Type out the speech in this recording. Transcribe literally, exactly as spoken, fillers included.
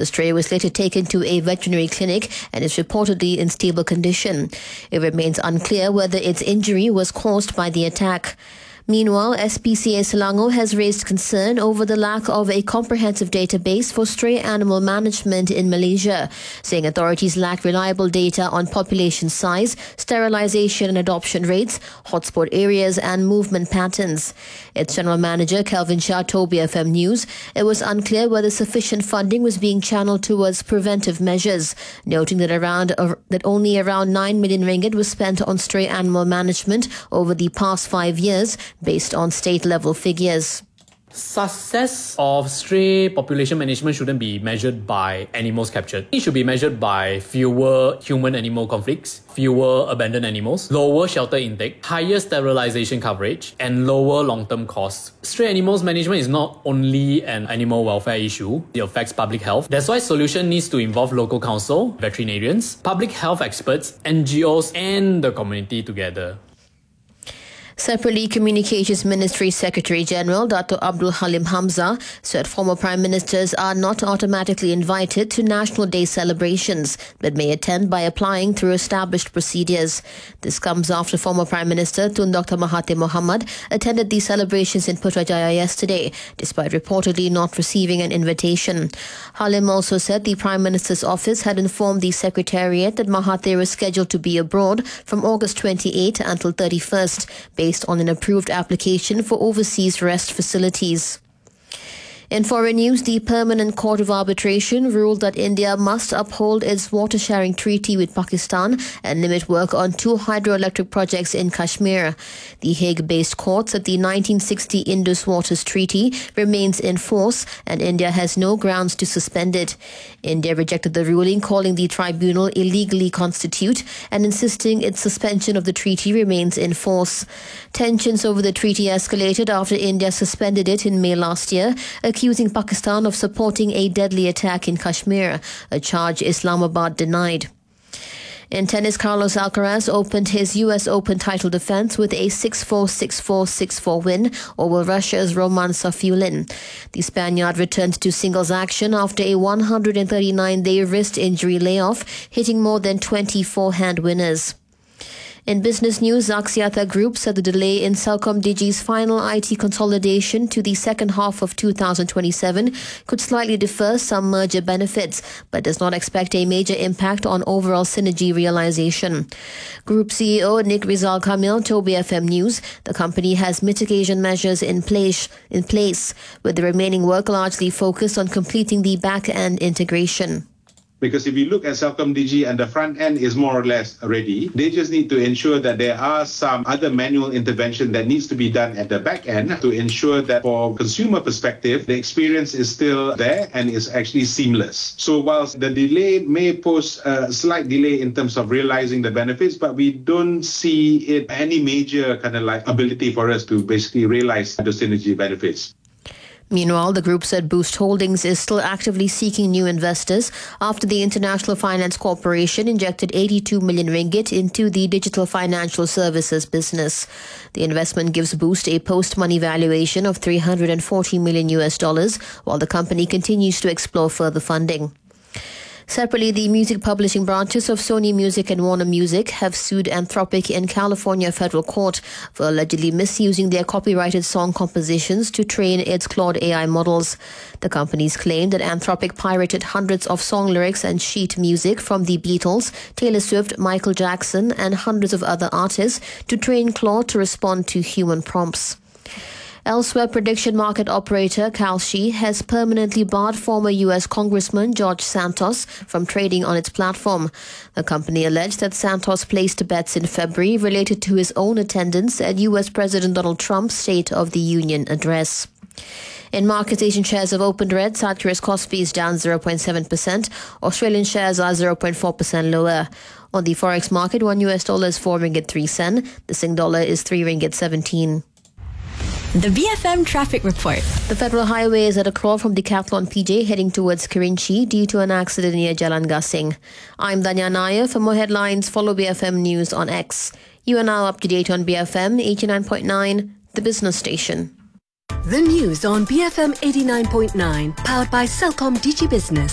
The stray was later taken to a veterinary clinic and is reportedly in stable condition. It remains unclear whether its injury was caused by the attack. Meanwhile, S P C A Selangor has raised concern over the lack of a comprehensive database for stray animal management in Malaysia, saying authorities lack reliable data on population size, sterilization and adoption rates, hotspot areas and movement patterns. Its general manager, Kelvin Shah, told B F M News it was unclear whether sufficient funding was being channeled towards preventive measures, noting that around uh, that only around nine million ringgit was spent on stray animal management over the past five years, based on state-level figures. Success of stray population management shouldn't be measured by animals captured. It should be measured by fewer human-animal conflicts, fewer abandoned animals, lower shelter intake, higher sterilization coverage, and lower long-term costs. Stray animals management is not only an animal welfare issue, it affects public health. That's why solution needs to involve local council, veterinarians, public health experts, N G Os, and the community together. Separately, Communications Ministry Secretary General Dato Abdul Halim Hamzah said former Prime Ministers are not automatically invited to National Day celebrations, but may attend by applying through established procedures. This comes after former Prime Minister Tun Doctor Mahathir Mohamad attended the celebrations in Putrajaya yesterday, despite reportedly not receiving an invitation. Halim also said the Prime Minister's office had informed the Secretariat that Mahathir is scheduled to be abroad from August twenty-eighth until thirty-first, based on an approved application for overseas rest facilities. In foreign news, the Permanent Court of Arbitration ruled that India must uphold its water-sharing treaty with Pakistan and limit work on two hydroelectric projects in Kashmir. The Hague-based court said the nineteen sixty Indus Waters Treaty remains in force and India has no grounds to suspend it. India rejected the ruling, calling the tribunal illegally constitute and insisting its suspension of the treaty remains in force. Tensions over the treaty escalated after India suspended it in May last year, accusing Pakistan of supporting a deadly attack in Kashmir, a charge Islamabad denied. In tennis, Carlos Alcaraz opened his U S Open title defense with a six four, six four, six four win over Russia's Roman Safulin. The Spaniard returned to singles action after a one hundred thirty-nine day wrist injury layoff, hitting more than twenty forehand winners. In business news, Axiata Group said the delay in CelcomDigi's final I T consolidation to the second half of two thousand twenty-seven could slightly defer some merger benefits, but does not expect a major impact on overall synergy realization. Group C E O Nick Rizal Kamil told B F M News the company has mitigation measures in place, in place, with the remaining work largely focused on completing the back-end integration. Because if you look at CelcomDigi and the front end is more or less ready, they just need to ensure that there are some other manual intervention that needs to be done at the back end to ensure that for consumer perspective, the experience is still there and is actually seamless. So whilst the delay may pose a slight delay in terms of realizing the benefits, but we don't see it any major kind of like ability for us to basically realize the synergy benefits. Meanwhile, the group said Boost Holdings is still actively seeking new investors after the International Finance Corporation injected eighty-two million ringgit into the digital financial services business. The investment gives Boost a post-money valuation of three hundred forty million U S dollars, while the company continues to explore further funding. Separately, the music publishing branches of Sony Music and Warner Music have sued Anthropic in California federal court for allegedly misusing their copyrighted song compositions to train its Claude A I models. The companies claim that Anthropic pirated hundreds of song lyrics and sheet music from the Beatles, Taylor Swift, Michael Jackson, and hundreds of other artists to train Claude to respond to human prompts. Elsewhere, prediction market operator Kalshi has permanently barred former U S Congressman George Santos from trading on its platform. The company alleged that Santos placed bets in February related to his own attendance at U S President Donald Trump's State of the Union address. In markets, Asian shares have opened red. South Korea's Kospi is down zero point seven percent. Australian shares are zero point four percent lower. On the forex market, one U S dollar is four ringgit three sen. The Sing dollar is three ringgit seventeen. The B F M Traffic Report. The federal highway is at a crawl from Decathlon P J heading towards Kerinci due to an accident near Jalan Gasing. I'm Danya Nair. For more headlines, follow B F M News on X. You are now up to date on B F M eighty-nine point nine, the business station. The news on B F M eighty-nine point nine, powered by CelcomDigi Business.